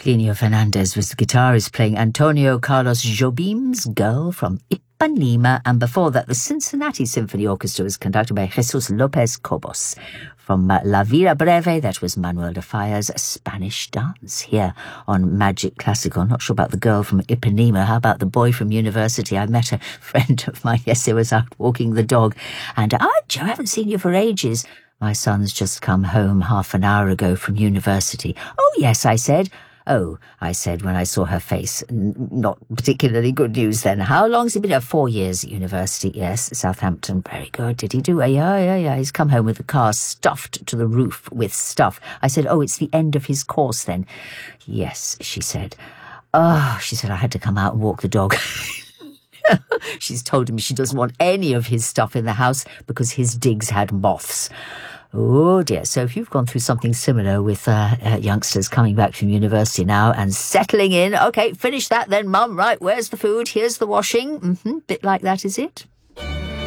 Plinio Fernandez was the guitarist playing Antonio Carlos Jobim's Girl from Ipanema, and before that the Cincinnati Symphony Orchestra was conducted by Jesus Lopez Cobos. From La Vida Breve, that was Manuel de Falla's Spanish Dance here on Magic Classical. Not sure about the girl from Ipanema. How about the boy from university? I met a friend of mine yesterday, was out walking the dog, and, Joe, I haven't seen you for ages. My son's just come home half an hour ago from university. Oh, yes, I said. Oh, I said when I saw her face. Not particularly good news then. How long's he been? 4 years at university, yes. Southampton, very good. Did he do? Yeah. He's come home with the car stuffed to the roof with stuff. I said, oh, it's the end of his course then. Yes, she said. Oh, she said, I had to come out and walk the dog. She's told him she doesn't want any of his stuff in the house because his digs had moths. Oh dear. So if you've gone through something similar with youngsters coming back from university now and settling in, okay, finish that then, Mum. Right, where's the food? Here's the washing. Bit like that, is it?